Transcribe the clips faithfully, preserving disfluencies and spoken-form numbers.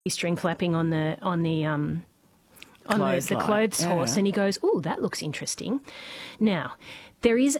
string flapping on the on the um on the, the Clothesline. clothes horse, Yeah. and he goes, "Oh, that looks interesting." Now, there is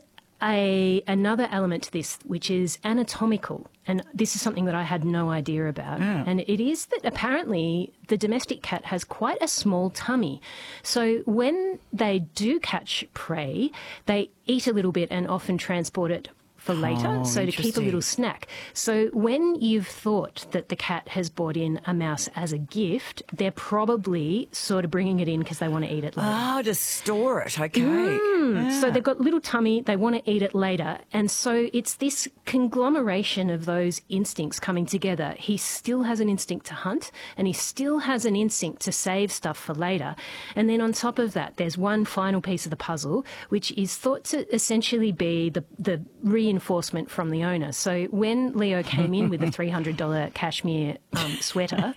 a another element to this, which is anatomical, and this is something that I had no idea about. Yeah. And it is that apparently the domestic cat has quite a small tummy, so when they do catch prey, they eat a little bit and often transport it for later, Oh, so to keep a interesting. little snack. So when you've thought that the cat has brought in a mouse as a gift, they're probably sort of bringing it in because they want to eat it later. Oh, to store it. Okay. Mm. Yeah. So they've got little tummy, they want to eat it later. And so it's this conglomeration of those instincts coming together. He still has an instinct to hunt, and he still has an instinct to save stuff for later. And then on top of that, there's one final piece of the puzzle, which is thought to essentially be the, the reinforcement from the owner. So when Leo came in with a three hundred dollars cashmere um, sweater,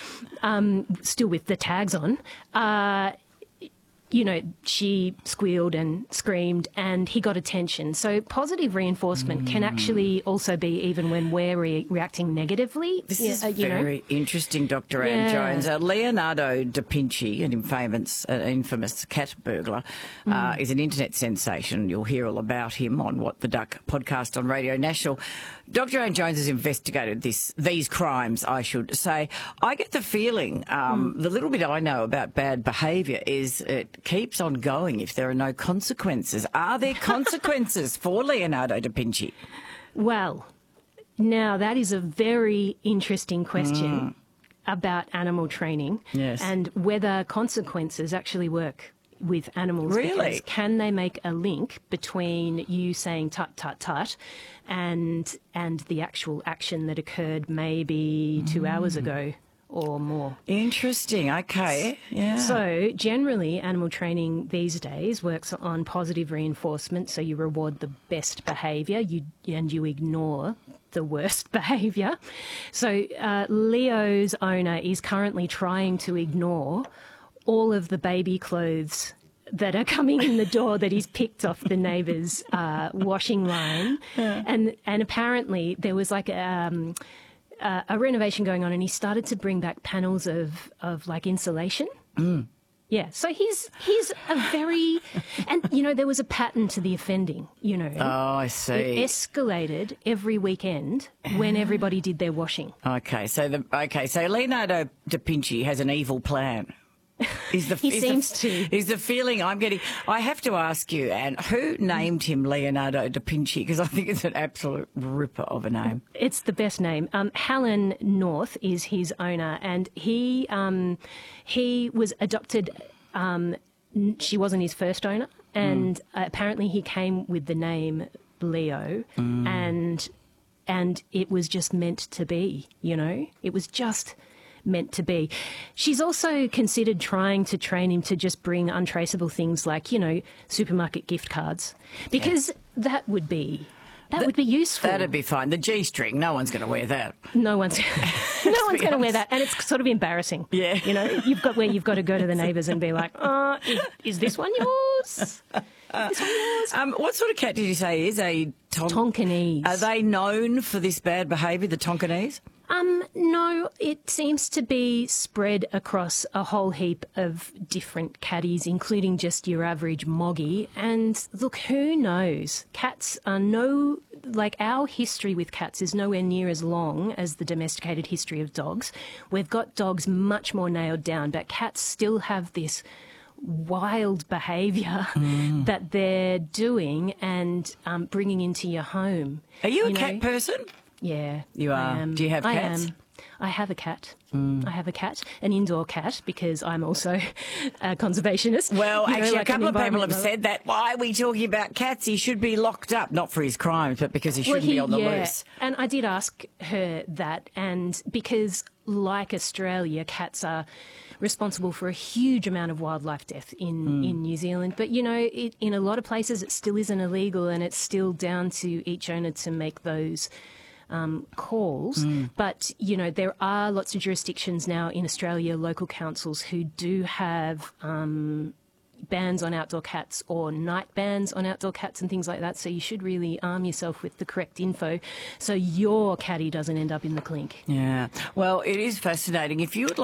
um, still with the tags on, uh, you know, she squealed and screamed and he got attention. So positive reinforcement mm. can actually also be even when we're re- reacting negatively. This yeah, is uh, you very know. interesting, Doctor Yeah. Anne Jones. Uh, Leonardo da Vinci, an infamous, uh, infamous cat burglar, uh, Mm. is an internet sensation. You'll hear all about him on What the Duck podcast on Radio National. Doctor Anne Jones has investigated this, these crimes, I should say. I get the feeling, um, Mm. the little bit I know about bad behaviour is it keeps on going if there are no consequences. Are there consequences for Leonardo da Vinci? Well, now that is a very interesting question Mm. about animal training Yes. and whether consequences actually work with animals. Really? Because can they make a link between you saying tut tut tut and and the actual action that occurred maybe two hours ago or more? Interesting. Okay. Yeah. So generally, animal training these days works on positive reinforcement. So you reward the best behaviour, you and you ignore the worst behaviour. So uh, Leo's owner is currently trying to ignore all of the baby clothes that are coming in the door that he's picked off the neighbour's uh, washing line, Yeah. and and apparently there was like um, uh, a renovation going on, and he started to bring back panels of of like insulation. Mm. Yeah, so he's he's a very, and you know there was a pattern to the offending. You know, Oh, I see. it escalated every weekend when everybody did their washing. Okay, so the okay, so Leonardo da Vinci has an evil plan. Is the, He is seems the, to. Is the feeling I'm getting? I have to ask you, Anne, who named him Leonardo da Vinci? Because I think it's an absolute ripper of a name. It's the best name. Um, Helen North is his owner, and he um, he was adopted. Um, n- she wasn't his first owner, and uh, apparently he came with the name Leo, and and it was just meant to be. You know, it was just meant to be. She's also considered trying to train him to just bring untraceable things like, you know, supermarket gift cards, because that would be that would be useful. That'd be fine. The G-string, no one's going to wear that. No one's no one's be going to wear honest. that, and it's sort of embarrassing. Yeah. You know, you've got where you've got to go to the neighbours and be like, "Oh, is, is this one yours? This one yours?" Um, what sort of cat did you say is a Ton- Tonkinese. Are they known for this bad behaviour, the Tonkinese? Um, no, it seems to be spread across a whole heap of different catties, including just your average moggy. And look, who knows? Cats are no, like our history with cats is nowhere near as long as the domesticated history of dogs. We've got dogs much more nailed down, but cats still have this wild behaviour Mm. that they're doing and um, bringing into your home. Are you a know? cat person? Yeah. You I are. am. Do you have I cats? am. I have a cat. I have a cat, an indoor cat, because I'm also a conservationist. Well, You know, actually, like a an couple of people environment have lover. said that. Why are we talking about cats? He should be locked up, not for his crimes, but because he Well, shouldn't be on the yeah, loose. And I did ask her that, and because, like Australia, cats are responsible for a huge amount of wildlife death in, Mm. in New Zealand. But, you know, it, in a lot of places it still isn't illegal, and it's still down to each owner to make those um, calls. Mm. But, you know, there are lots of jurisdictions now in Australia, local councils, who do have um, bans on outdoor cats or night bans on outdoor cats and things like that. So you should really arm yourself with the correct info so your catty doesn't end up in the clink. Yeah. Well, it is fascinating. If you would like